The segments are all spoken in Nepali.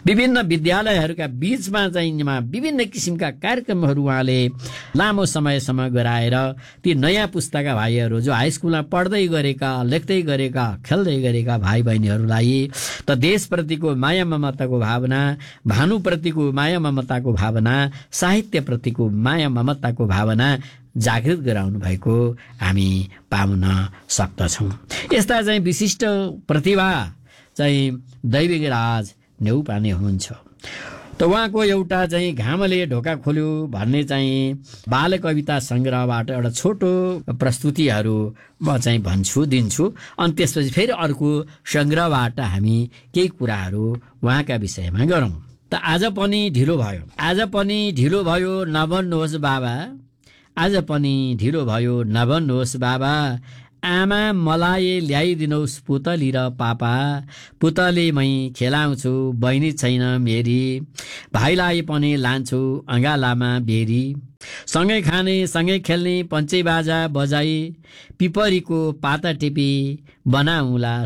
विभिन्न विद्यालयहरूका बीचमा चाहिँ विभिन्न किसिमका कार्यक्रमहरू उहाँले लामो समयसम्म गराएर ती नयाँ पुस्ताका भाइहरू जो हाई स्कुलमा पढ्दै गरेका, लेख्दै गरेका, खेल्दै गरेका भाइ बहिनीहरूलाई त देशप्रतिको माया ममताको भावना, भानुप्रतिको माया ममताको भावना, साहित्यप्रतिको माया ममताको भावना जागृत गराउनु भएको हामी पाउन सक्दछौँ। यस्ता चाहिँ विशिष्ट प्रतिभा चाहिँ दैविक राज नेउपाने हुनुहुन्छ। त उहाँको एउटा चाहिँ घामले ढोका खोल्यो भन्ने चाहिँ बाल कविता सङ्ग्रहबाट एउटा छोटो प्रस्तुतिहरू म चाहिँ दिन्छु। अनि त्यसपछि फेरि अर्को सङ्ग्रहबाट हामी केही कुराहरू उहाँका विषयमा गरौँ। त आज पनि ढिलो भयो नभन्नुहोस् बाबा, आज पनि ढिलो भयो नभन्नुहोस् बाबा, आमा मलाई ल्याइदिनुहोस् पुतली र पापा, पुतली मै खेलाउँछु बहिनी छैन मेरी, भाइलाई पनि लान्छु अँगालामा बेरी, सँगै खाने सँगै खेल्ने पञ्चे बाजा बजाई, पिपरीको पाता टिपी बनाउँला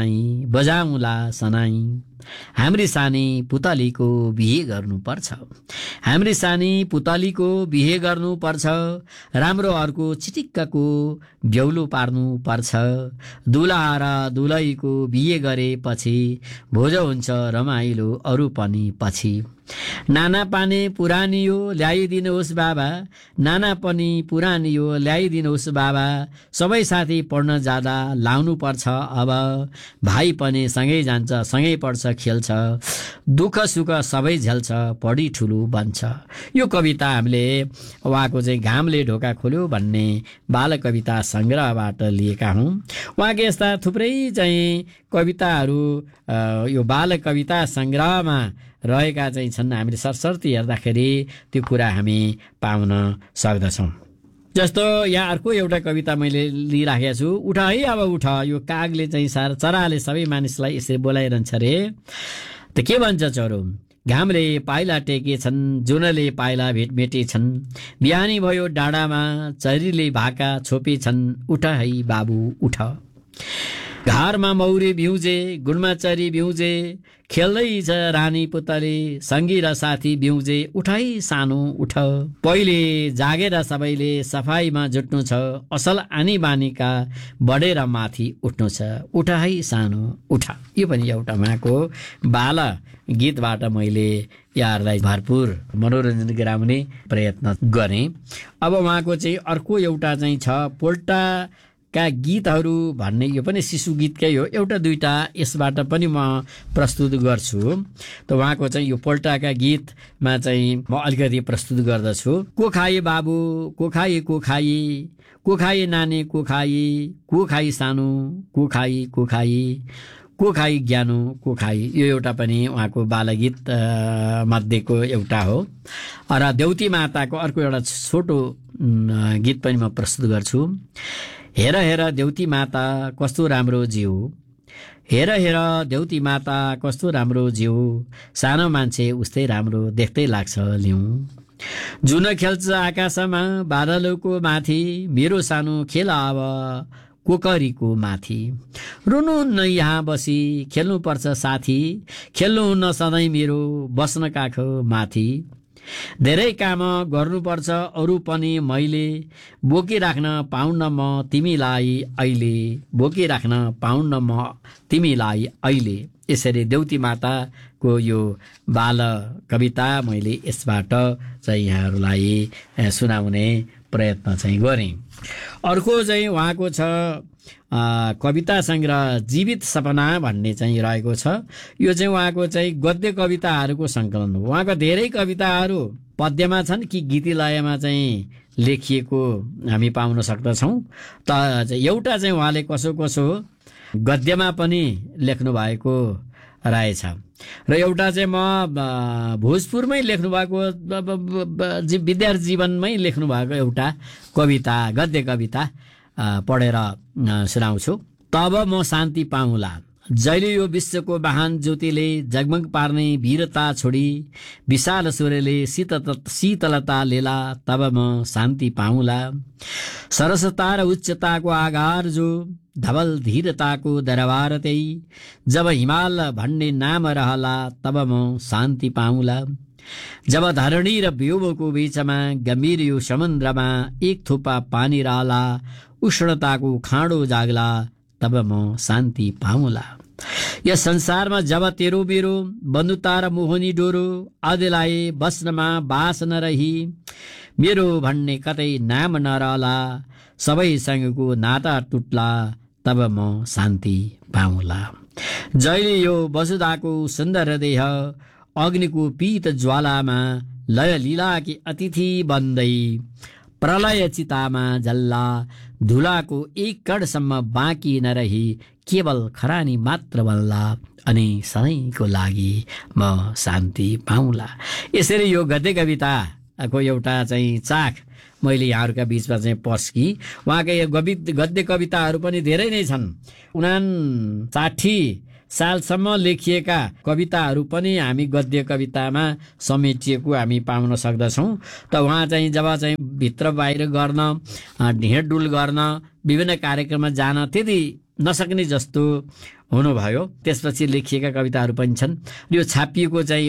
सनाई, हाम्री सानी पुतलीको बिहे गर्नुपर्छ, हाम्री सानी पुतलीको बिहे गर्नुपर्छ, राम्रो अर्को चिटिक्कको ब्यौलो पार्नु पर्छ, दुलहा र दुलहीको बिहे गरेपछि भोज हुन्छ रमाइलो अरू पनि पछि, नाना पानी पुरानियो ल्याइदिनुहोस् बाबा, नाना पनि पुरानियो ल्याइदिनुहोस् बाबा, सबै साथी पढ्न जाँदा लाउनु पर्छ अब, भाइ पनि सँगै जान्छ सँगै पढ्छ खेल्छ, दुःख सुख सबै झेल्छ पढी ठुलो बन्छ। यो कविता हामीले उहाँको चाहिँ घामले ढोका खोल्यो भन्ने बाल कविता सङ्ग्रहबाट लिएका हौँ। उहाँको यस्ता थुप्रै चाहिँ कविताहरू यो बाल कविता सङ्ग्रहमा रहेका चाहिँ छन्। हामीले सरसर्ती हेर्दाखेरि त्यो कुरा हामी पाउन सक्दछौँ। जस्तो यहाँ अर्को एउटा कविता मैले लिइराखेको छु, उठ है अब उठ, यो कागले चाहिँ चराले सबै मानिसलाई यसरी बोलाइरहन्छ रे। त के भन्छ चरो, घामले पाइला टेकेछन्, जुनले पाइला भेटेछन्, बिहानी भयो डाँडामा चरीले भाका छोपेछन्, उठ है बाबु उठ, घरमा मौरी बिउजे गुणमा चरी बिउजे, खेल्दैछ रानी पुतली सङ्गी र साथी बिउजे, उठाइ सानो उठ, पहिले जागेर सबैले सफाइमा जुट्नु छ, असल आनी बानीका बढेर माथि उठ्नु छ, उठाइ सानो उठ। यो पनि एउटा उहाँको बाल गीतबाट मैले यहाँहरूलाई भरपुर मनोरञ्जन गराउने प्रयत्न गरेँ। अब उहाँको चाहिँ अर्को एउटा चाहिँ छ पोल्टा का गीतहरू भन्ने, यो पनि शिशु गीतकै हो, एउटा दुईटा यसबाट पनि म प्रस्तुत गर्छु। त उहाँको चाहिँ यो पोल्टाका गीतमा चाहिँ म अलिकति प्रस्तुत गर्दछु। को खाए बाबु को खाए को खाए, को खाए नानी को खाए, को खाए सानो को खाए, को खाए को खाए ज्ञानो को खाए, यो एउटा पनि उहाँको बालगीत मध्येको एउटा हो। र देउती माताको अर्को एउटा छोटो गीत पनि म प्रस्तुत गर्छु। हेर हेर देउती माता कस्तो राम्रो जिउ, हेर हेर देउती माता कस्तो राम्रो जिउ, सानो मान्छे उस्तै राम्रो देख्दै लाग्छ लिउ, जुन खेल्छ आकाशमा बादलको माथि, मेरो सानो खेल अब कोकरीको माथि, रुनु न यहाँ बसी खेल्नुपर्छ साथी, खेल्नुहुन्न सधैँ मेरो बस्न काख माथि, धेरै काम गर्नुपर्छ अरू पनि मैले, बोकिराख्न पाउन्न म तिमीलाई अहिले, बोकिराख्न पाउन्न म तिमीलाई अहिले। यसरी देउती माताको यो बाल कविता मैले यसबाट चाहिँ यहाँहरूलाई सुनाउने प्रयत्न चाहिँ गरेँ। अर्को चाहिँ उहाँको छ कविता सङ्ग्रह जीवित सपना भन्ने चाहिँ रहेको छ। यो चाहिँ उहाँको चाहिँ गद्य कविताहरूको सङ्कलन हो। उहाँको धेरै कविताहरू पद्यमा छन् कि गीती लयमा चाहिँ लेखिएको हामी पाउन सक्दछौँ। त एउटा चाहिँ उहाँले कसो कसो गद्यमा पनि लेख्नु भएको रहेछ र एउटा चाहिँ म भोजपुरमै लेख्नु भएको विद्यार्थी जीवनमै लेख्नु भएको एउटा कविता गद्य कविता पढेर सुनाउँछु। तब म शान्ति पाउँला, जहिले यो विश्वको महान ज्योतिले जगमग पार्ने वीरता छोडी, विशाल सूर्यले शीतलता लेला, तब म शान्ति पाउँला। सरसता र उच्चताको आधार जो धवल धीरताको दरबार त्यही, जब हिमाल भन्ने नाम रहला तब म शान्ति पाउँला। जब धरणी र व्योमको बीचमा गम्भीर यो समुद्रमा एक थोपा पानी रहला, उष्णताको खाँडो जाग्ला तब म शान्ति पाउँला। यस संसारमा जब तेरो मेरो बन्धुता र मोहनी डोरो आदिलाई बस्नमा बास नरही, मेरो भन्ने कतै नाम नरहला, सबैसँगको नाता टुट्ला तब म शान्ति पाउँला। जहिले यो वसुधाको सुन्दर देह अग्निको पीत ज्वालामा लय लीला कि अतिथि बन्दै प्रलय चितामा जल्ला, धुलाको एक कणसम्म बाँकी नरही केवल खरानी मात्र बन्ला, अनि सधैँको लागि म शान्ति पाउँला। यसरी यो गद्य कविताको एउटा चाहिँ चाख मैले यहाँहरूका बीचमा चाहिँ पस्की। उहाँका यो गद्य कविताहरू पनि धेरै नै छन्। 59 सालसम्म लेखिएका कविताहरू पनि हामी गद्य कवितामा समेटिएको हामी पाउन सक्दछौँ। त उहाँ चाहिँ जब चाहिँ भित्र बाहिर गर्न, हिँडडुल गर्न, विभिन्न कार्यक्रममा जान त्यति नसक्ने जस्तो हुनुभयो। त्यसपछि लेखिएका कविताहरू पनि छन्। यो छापिएको चाहिँ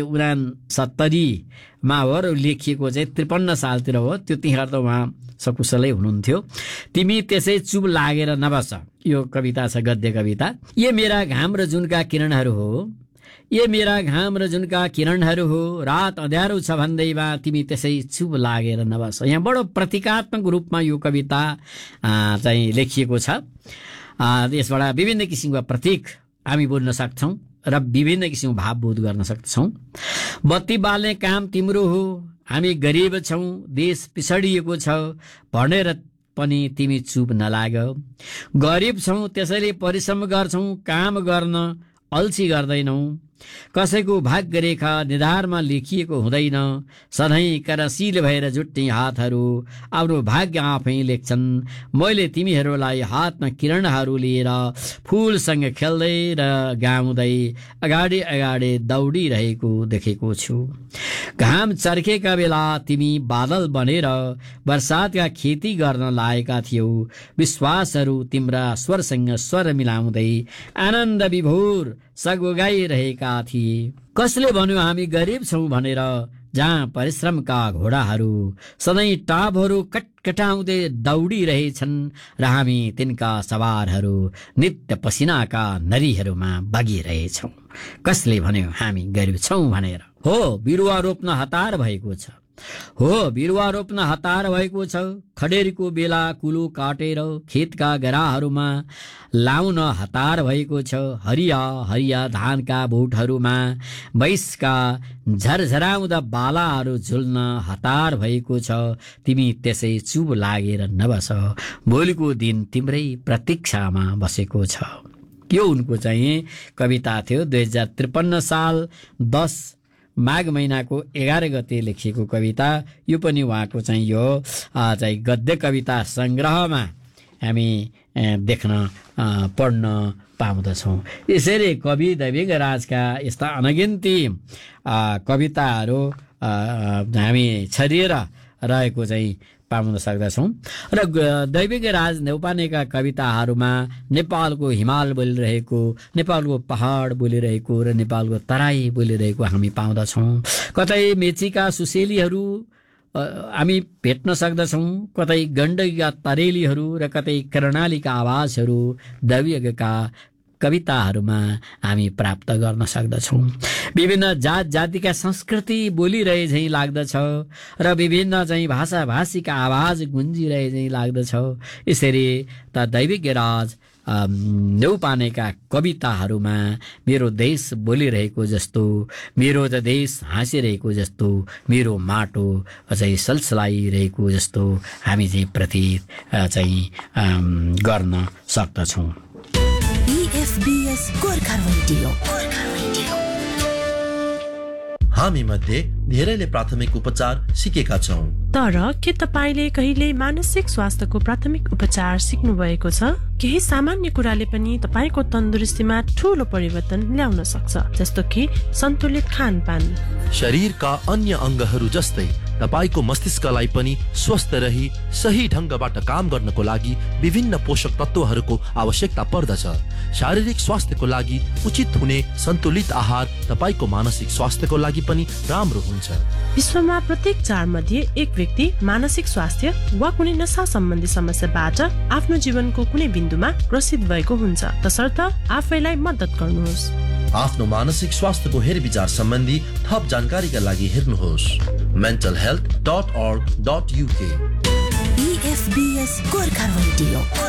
69मा हो र लेखिएको चाहिँ 53 सालतिर हो। त्यतिखेर त उहाँ सकुशलै हुनुहुन्थ्यो। तिमी त्यसै चुप लागेर नबस, यो कविता छ गद्य कविता। ये मेरा घाम र जुनका किरणहरू हो, ये मेरा घाम र जुनका किरणहरू हो, रात अँध्यारो छ भन्दैमा तिमी त्यसै चुप लागेर नबस। यहाँ बडो प्रतीकात्मक रूपमा यो कविता चाहिँ लेखिएको छ। यसबाट विभिन्न किसिमका प्रतीक हामी बोल्न सक्छौँ र विभिन्न किसिमको भावबोध गर्न सक्छौँ। बत्ती बाल्ने काम तिम्रो हो, हामी गरिब छौँ, देश पिछडिएको छ भनेर पनि तिमी चुप नलाग। गरिब छौँ त्यसैले परिश्रम गर्छौँ, काम गर्न अल्छी गर्दैनौ। कसैको भाग्य रेखा निधारमा लेखिएको हुँदैन। सधैँ करशील भएर जुट्ने हातहरू आफ्नो भाग्य आफै लेख्छन्। मैले तिमीहरूलाई हातमा किरणहरू लिएर फूलसँग खेल्दै र गाउँदै अगाडि अगाडि दौडिरहेको देखेको छु। घाम चर्केका बेला तिमी बादल बनेर बर्सातका खेती गर्न लागेका थियौ। विश्वासहरू तिम्रा स्वरसँग स्वर मिलाउँदै आनन्द विभोर सगोगाइरहेका थिए। कसले भन्यो हामी गरिब छौँ भनेर, जहाँ परिश्रमका घोडाहरू सधैँ टापहरू कटकटाउँदै दौडिरहेछन् र हामी तिनका सवारहरू नित्य पसिनाका नरीहरूमा बगिरहेछौँ। कसले भन्यो हामी गरिब छौँ भनेर। हो बिरुवा रोप्न हतार भएको छ, हो बिरुवा रोप्न हतार भएको छ। खडेरीको बेला कुलो काटेर खेतका गराहरूमा लाउन हतार भएको छ। हरिया हरिया धानका बोटहरूमा बैसका झरझराउँदा बालाहरू झुल्न हतार भएको छ। तिमी त्यसै चुप लागेर नबस, भोलिको दिन तिम्रै प्रतीक्षामा बसेको छ। यो उनको चाहिँ कविता थियो। 2053 साल 10 माघ महिनाको 11 गते लेखिएको कविता। यो पनि उहाँको चाहिँ यो चाहिँ गद्य कविता सङ्ग्रहमा हामी देख्न पढ्न पाउँदछौँ। यसरी कवि दैविक राजका यस्ता अनगिन्ती कविताहरू हामी छरिएर रहेको चाहिँ पाउन सक्दछौँ। र दैविक राज नेउपानेका कविताहरूमा नेपालको हिमाल बोलिरहेको, नेपालको पहाड बोलिरहेको र नेपालको तराई बोलिरहेको हामी पाउँदछौँ। कतै मेचीका सुसेलीहरू हामी भेट्न सक्दछौँ, कतै गण्डकीका तरेलीहरू र कतै कर्णालीका आवाजहरू दैविकका कविताहरूमा हामी प्राप्त गर्न सक्दछौँ। विभिन्न जात जातिका संस्कृति बोलिरहे झैँ लाग्दछ र विभिन्न चाहिँ भाषा भाषीका आवाज गुन्जिरहे झैँ लाग्दछ। यसरी त दैविक राज नेउपानेका कविताहरूमा मेरो देश बोलिरहेको जस्तो, मेरो त देश हाँसिरहेको जस्तो, मेरो माटो चाहिँ सलसलाइरहेको जस्तो हामी चाहिँ प्रतीत चाहिँ गर्न सक्दछौँ। EFBS गोर्खा रेडियो, हामी मध्ये धेरैले प्राथमिक उपचार सिकेका छौं। तर के तपाईले कहिले मानसिक स्वास्थ्यको प्राथमिक उपचार सिक्नु भएको छ? केही सामान्य कुराले पनि तपाईको तन्दुरुस्तीमा ठूलो परिवर्तन ल्याउन सक्छ, जस्तो कि सन्तुलित खानपान। शरीरका अन्य अंगहरू जस्तै तपाईको मस्तिष्कलाई पनि स्वस्थ रही सही ढंगबाट काम गर्नको लागि विभिन्न पोषक तत्वहरूको आवश्यकता पर्दछ। शारीरिक स्वास्थ्यको लागि उचित हुने सन्तुलित आहार तपाईको मानसिक स्वास्थ्यको लागि पनि राम्रो हुन्छ। विश्वमा प्रत्येक 4 मध्ये एक व्यक्ति मानसिक स्वास्थ्य वा कुनै नशा सम्बन्धी समस्याबाट आफ्नो जीवनको कुनै बिन्दुमा ग्रसित भएको हुन्छ। तसर्थ आफैलाई मद्दत गर्नुहोस्। आफ्नो मानसिक स्वास्थ्यको हेरविचार सम्बन्धी थप जानकारीका लागि हेर्नुहोस् mentalhealth.org.uk। EFBS Gorkha radio.